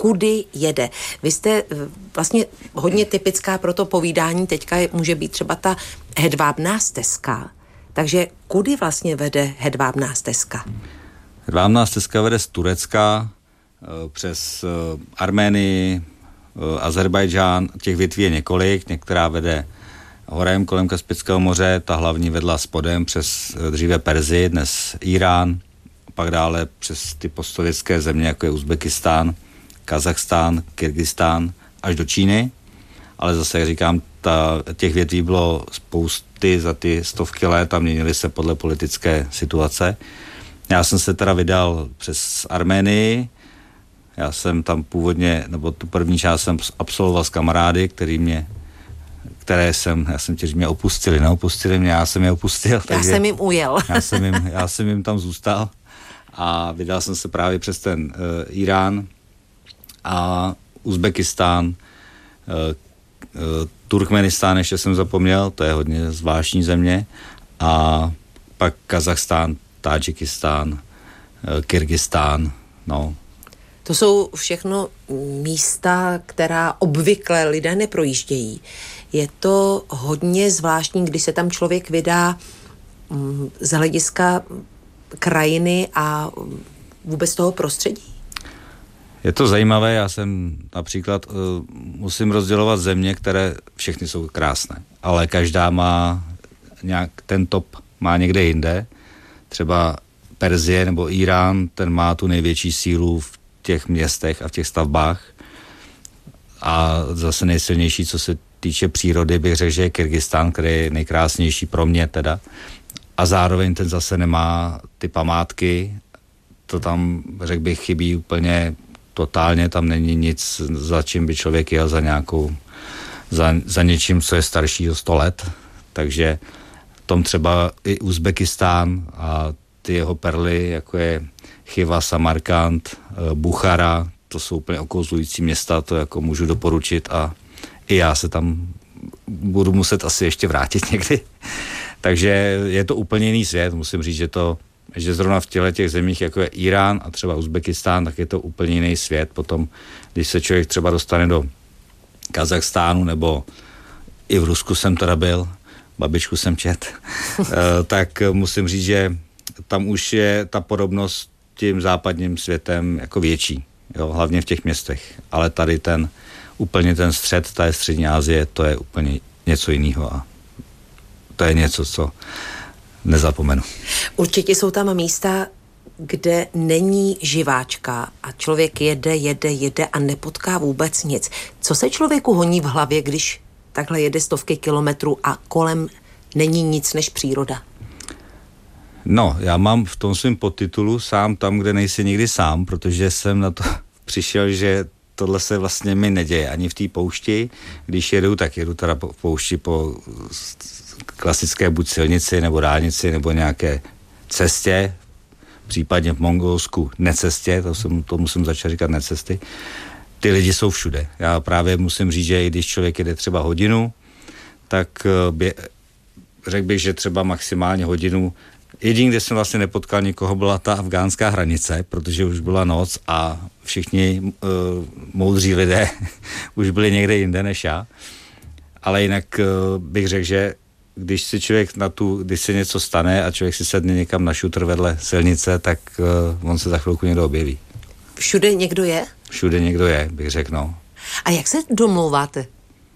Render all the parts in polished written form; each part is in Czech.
kudy jede. Vy jste vlastně hodně typická pro to povídání, teďka může být třeba ta hedvábná stezka. Takže kudy vlastně vede hedvábná stezka? Hedvábná stezka vede z Turecka přes Arménii, Azerbajdžán, těch větví je několik, některá vede horem kolem Kaspického moře, ta hlavní vedla spodem přes dříve Persii, dnes Irán, pak dále přes ty postsovětské země, jako je Uzbekistán, Kazachstán, Kyrgyzstán, až do Číny, ale zase, jak říkám, těch větví bylo spousty za ty stovky let a měnily se podle politické situace. Já jsem se teda vydal přes Arménii, já jsem tam původně, nebo tu první část jsem absolvoval s kamarády, já jsem ti, že mě opustili, neopustili mě, já jsem je opustil. Já jsem jim ujel. já jsem jim tam zůstal a vydal jsem se právě přes ten Irán a Uzbekistán, Turkmenistán, ještě jsem zapomněl, to je hodně zvláštní země, a pak Kazachstán, Tádžikistán, Kyrgyzstán, no. To jsou všechno místa, která obvykle lidé neprojíždějí. Je to hodně zvláštní, když se tam člověk vydá z hlediska krajiny a vůbec toho prostředí. Je to zajímavé, já jsem například, musím rozdělovat země, které všechny jsou krásné, ale každá má nějak, ten top má někde jinde. Třeba Perzie nebo Irán, ten má tu největší sílu v těch městech a v těch stavbách. A zase nejsilnější, co se týče přírody, bych řekl, že je Kyrgyzstán, který je nejkrásnější pro mě teda. A zároveň ten zase nemá ty památky, to tam, řekl bych, chybí úplně totálně, tam není nic, za čím by člověk jel za něčím, co je starší o 100 let. Takže tom třeba i Uzbekistán a ty jeho perly, jako je Chiva, Samarkand, Buchara, to jsou úplně okouzlující města, to jako můžu doporučit a i já se tam budu muset asi ještě vrátit někdy. Takže je to úplně jiný svět, musím říct, že zrovna v těch zemích, jako je Irán a třeba Uzbekistán, tak je to úplně jiný svět. Potom, když se člověk třeba dostane do Kazachstánu, nebo i v Rusku jsem teda byl, babičku jsem čet, tak musím říct, že tam už je ta podobnost tím západním světem jako větší, jo, hlavně v těch městech. Ale tady úplně ten střed, ta je střední Asie, to je úplně něco jiného a to je něco, co nezapomenu. Určitě jsou tam místa, kde není živáčka a člověk jede a nepotká vůbec nic. Co se člověku honí v hlavě, když takhle jede stovky kilometrů a kolem není nic než příroda? No, já mám v tom svém podtitulu Sám tam, kde nejsi nikdy sám, protože jsem na to přišel, že tohle se vlastně mi neděje. Ani v té poušti, když jedu, tak jedu teda v poušti po klasické buď silnici, nebo dálnici, nebo nějaké cestě, případně v Mongolsku necestě, to musím začít říkat necesty. Ty lidi jsou všude. Já právě musím říct, že i když člověk jede třeba hodinu, tak řekl bych, že třeba maximálně hodinu. Jediný, kde jsem vlastně nepotkal nikoho, byla ta afgánská hranice, protože už byla noc a všichni moudří lidé už byli někde jinde než já. Ale jinak bych řekl, že když si člověk když se něco stane a člověk si sedne někam na šutr vedle silnice, tak on se za chvilku někdo objeví. Všude někdo je? Všude někdo je, bych řekl, no. A jak se domlouváte?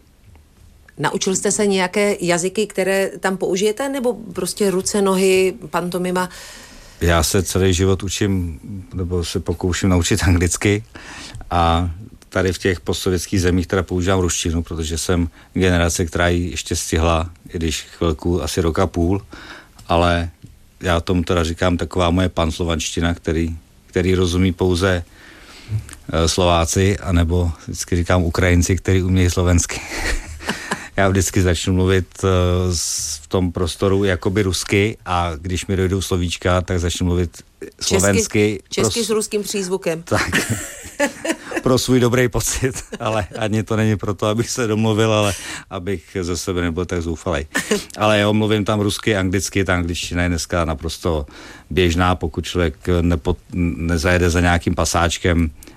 Naučil jste se nějaké jazyky, které tam použijete, nebo prostě ruce, nohy, pantomima? Já se celý život učím, nebo se pokouším naučit anglicky a tady v těch postsovětských zemích teda používám ruštinu, protože jsem generace, která ji ještě stihla, i když chvilku, asi rok a půl, ale já tomu teda říkám taková moje panslovanština, který rozumí pouze Slováci, anebo vždycky říkám Ukrajinci, který umějí slovensky. Já vždycky začnu mluvit v tom prostoru jakoby rusky a když mi dojdou slovíčka, tak začnu mluvit slovensky. Česky s ruským přízvukem. Tak. Pro svůj dobrý pocit, ale ani to není proto, abych se domluvil, ale abych ze sebe nebyl tak zoufalej. Ale jo, mluvím tam rusky, anglicky, ta angličtina je dneska naprosto běžná, pokud člověk nezajede za nějakým pasáčkem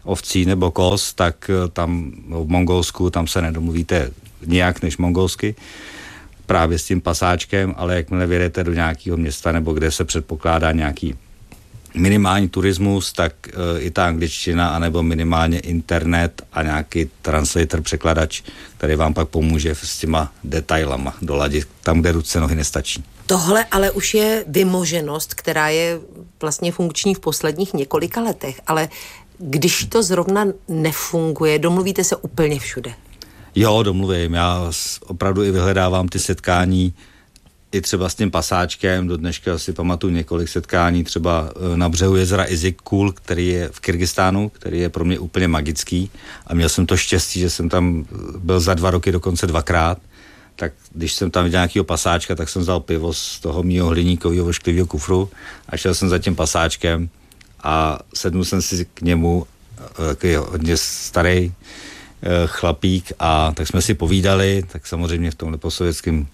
ovcí nebo koz, tak tam v Mongolsku, tam se nedomluvíte nijak než mongolsky, právě s tím pasáčkem, ale jakmile vyjedete do nějakého města nebo kde se předpokládá nějaký minimální turismus, tak i ta angličtina, anebo minimálně internet a nějaký translator, překladač, který vám pak pomůže s těma detailama doladit tam, kde ruce nohy nestačí. Tohle ale už je vymoženost, která je vlastně funkční v posledních několika letech, ale když to zrovna nefunguje, domluvíte se úplně všude? Jo, domluvím. Já opravdu i vyhledávám ty setkání i třeba s tím pasáčkem. Do dneška si pamatuju několik setkání třeba na břehu jezera Izyk-Kul, který je v Kyrgyzstánu, který je pro mě úplně magický. A měl jsem to štěstí, že jsem tam byl za 2 roky dokonce 2krát. Tak když jsem tam viděl nějakého pasáčka, tak jsem vzal pivo z toho mýho hliníkového ošklivého kufru a šel jsem za tím pasáčkem a sednul jsem si k němu, takový hodně starý chlapík, a tak jsme si povídali, tak samozřejmě v tomhle posovětském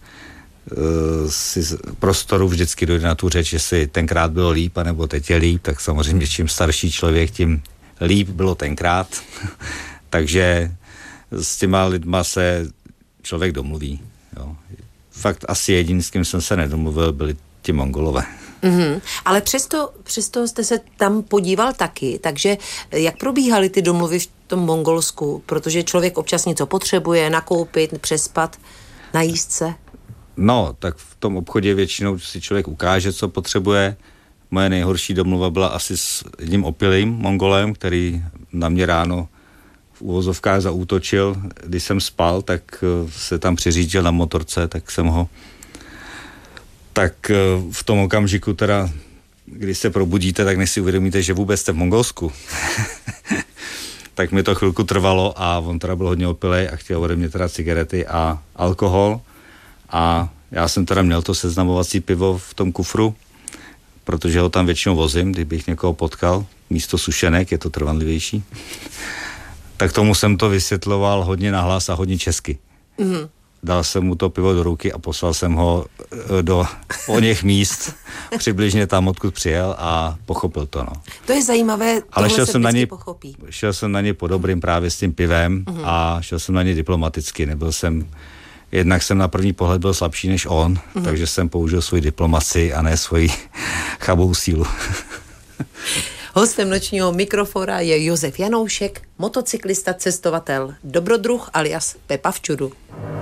prostoru vždycky dojde na tu řeč, jestli tenkrát bylo líp, anebo teď je líp, tak samozřejmě čím starší člověk, tím líp bylo tenkrát. Takže s těma lidma se člověk domluví. Jo. Fakt asi jediný, s kým jsem se nedomluvil, byli ti Mongolové. Mm-hmm. Ale přesto jste se tam podíval taky, takže jak probíhaly ty domluvy v tom Mongolsku? Protože člověk občas něco potřebuje, nakoupit, přespat, najíst se. No, tak v tom obchodě většinou si člověk ukáže, co potřebuje. Moje nejhorší domluva byla asi s jedním opilým Mongolem, který na mě ráno v uvozovkách zaútočil. Když jsem spal, tak se tam přiřídil na motorce, tak v tom okamžiku teda, když se probudíte, tak než si uvědomíte, že vůbec jste v Mongolsku. Tak mi to chvilku trvalo a on teda byl hodně opilej a chtěl ode mě teda cigarety a alkohol. A já jsem teda měl to seznamovací pivo v tom kufru, protože ho tam většinou vozím, kdybych někoho potkal, místo sušenek, je to trvanlivější. Tak tomu jsem to vysvětloval hodně nahlas a hodně česky. Mm. Dal jsem mu to pivo do ruky a poslal jsem ho do oněch míst, přibližně tam, odkud přijel, a pochopil to, no. To je zajímavé, ale tohle se vždycky pochopí. Šel jsem na ně po dobrým právě s tím pivem a šel jsem na ně diplomaticky. Jednak jsem na první pohled byl slabší než on, takže jsem použil svoji diplomaci a ne svoji chabou sílu. Hostem nočního mikrofona je Josef Janoušek, motocyklista, cestovatel, dobrodruh alias Pepa v čudu.